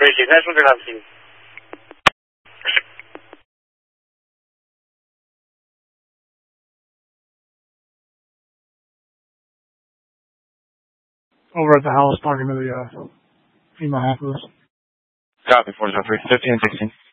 可以，现在说这个行。 Over at the house talking to the female half of us. Copy, 403, 15 and 16.